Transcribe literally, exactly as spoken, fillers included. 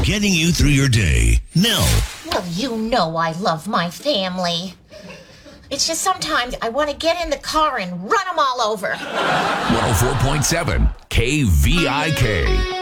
getting you through your day. Nell. Well, you know I love my family. It's just sometimes I want to get in the car and run them all over. one oh four point seven K V I K.